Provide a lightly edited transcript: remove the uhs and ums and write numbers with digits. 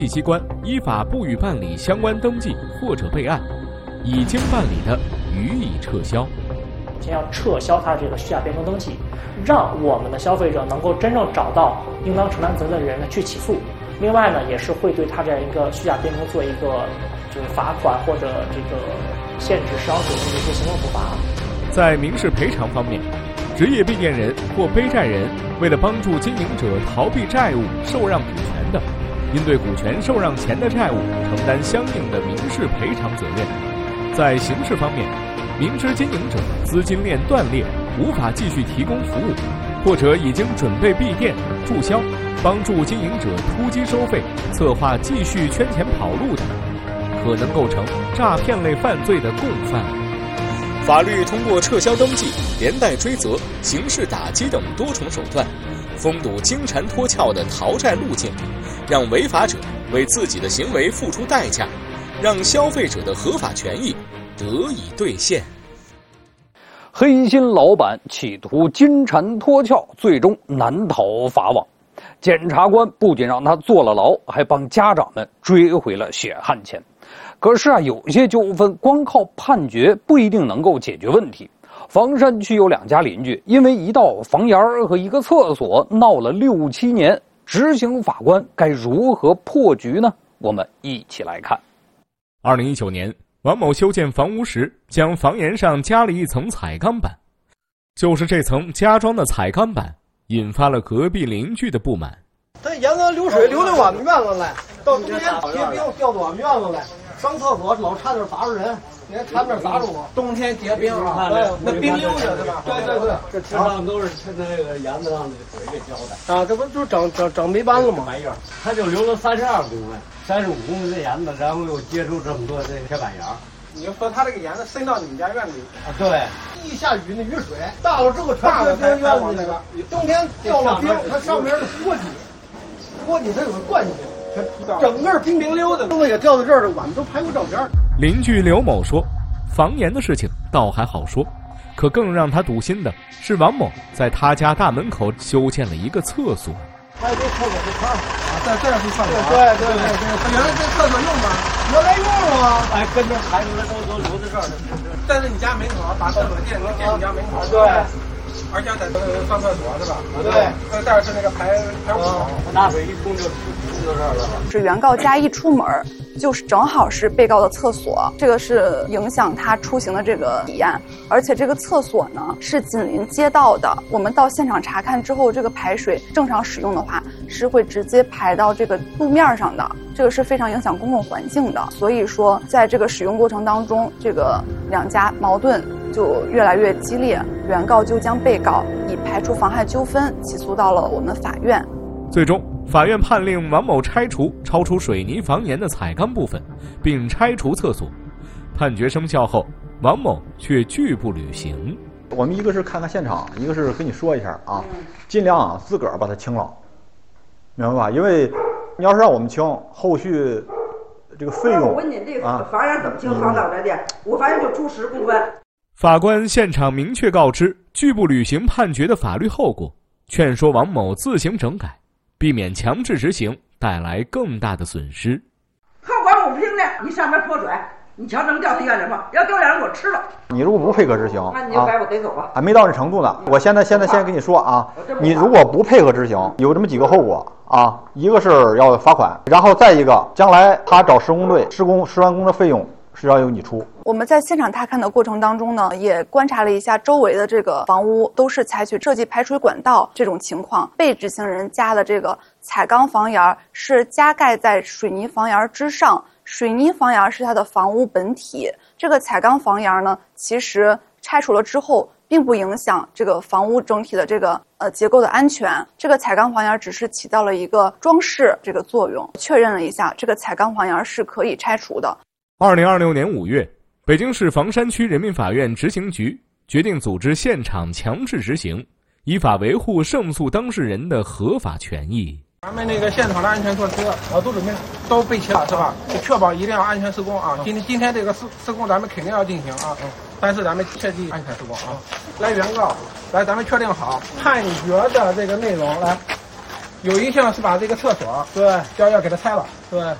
机关依法不予办理相关登记或者备案，已经办理的予以撤销。 先要撤销它这个虚假变更登记，让我们的消费者能够真正找到应当承担责任的人去起诉。另外呢，也是会对他这样一个虚假变更做一个就是罚款或者这个限制商品的一些行政处罚。 在民事赔偿方面，职业闭店人或背债人为了帮助经营者逃避债务受让股权的，应对股权受让前的债务承担相应的民事赔偿责任。在刑事方面，明知经营者资金链断裂，无法继续提供服务，或者已经准备闭店注销，帮助经营者突击收费，策划继续圈钱跑路的，可能构成诈骗类犯罪的共犯。法律通过撤销登记、连带追责、刑事打击等多重手段，封堵金蝉脱壳的逃债路径，让违法者为自己的行为付出代价，让消费者的合法权益得以兑现。 黑心老板企图金蝉脱壳，最终难逃法网。检察官不仅让他坐了牢，还帮家长们追回了血汗钱。可是有些纠纷光靠判决不一定能够解决问题。房山区有2家邻居因为一道房檐和一个厕所闹了6、7年，执行法官该如何破局呢？我们一起来看。 2019年，王某修建房屋时，将房檐上加了一层彩钢板，就是这层加装的彩钢板引发了隔壁邻居的不满。 这沿着流水流到我们院子来，到冬天结冰掉到我们院子来，上厕所老差点砸着人，你看差点砸着我。冬天结冰啊，那冰溜着对吧？对， 这车上都是那个沿子上的水给浇的啊，这不就整没斑了吗？ 玩意儿，他就留了32公分、35公分的沿子，然后又接触这么多这个铁板沿。 你就说他这个沿子伸到你们家院子里啊？对， 一下雨那雨水大了之后，全是冰院子那个。冬天掉了冰，它上面是锅底它有个惯性，整个冰溜的，都也掉到这儿了。我们都拍过照片。 邻居刘某说，房檐的事情倒还好说，可更让他堵心的是王某在他家大门口修建了一个厕所。 还有这厕所这块啊，在这儿是上对，原来这厕所用吗？原来用了， 哎，跟着排出来都留在这儿。 在你家门口把厕所建你家门口。对。而且在上厕所是吧？对，这儿是那个排污口， 大水一冲就到这儿了。 是原告家一出门，就是正好是被告的厕所，这个是影响他出行的这个体验。而且这个厕所呢是紧邻街道的，我们到现场查看之后，这个排水正常使用的话，是会直接排到这个路面上的，这个是非常影响公共环境的。所以说，在这个使用过程当中，这个2家矛盾就越来越激烈，原告就将被告以排除妨害纠纷起诉到了我们法院。 最终，法院判令王某拆除超出水泥房檐的彩钢部分，并拆除厕所。判决生效后，王某却拒不履行。 我们一个是看看现场，一个是跟你说一下啊，尽量自个儿把它清了，明白吧？因为你要是让我们清，后续这个费用我问你这个房檐怎么清好找着的？我发现就出10公分。 法官现场明确告知拒不履行判决的法律后果，劝说王某自行整改，避免强制执行带来更大的损失。 后果我不听的，你上面泼水，你瞧能掉地下人吗？要掉下人我吃了。 你如果不配合执行， 那你就把我逮走吧。 还没到这程度呢。我现在先跟你说啊，你如果不配合执行，有这么几个后果啊，一个是要罚款，然后再一个，将来他找施工队施完工的费用是要由你出。 我们在现场踏勘的过程当中呢，也观察了一下周围的这个房屋，都是采取设计排水管道这种情况。被执行人家的这个彩钢房檐是加盖在水泥房檐之上，水泥房檐是它的房屋本体。这个彩钢房檐呢，其实拆除了之后，并不影响这个房屋整体的这个结构的安全。这个彩钢房檐只是起到了一个装饰这个作用。确认了一下，这个彩钢房檐是可以拆除的。 2026年5月，北京市房山区人民法院执行局决定组织现场强制执行，依法维护胜诉当事人的合法权益。 咱们那个现场的安全措施都准备都备齐了，是吧？确保一定要安全施工啊！今天这个施工咱们肯定要进行啊，但是咱们切记安全施工啊！来，原告，来，咱们确定好判决的这个内容，来， 有一项是把这个厕所对要给它拆了， 对。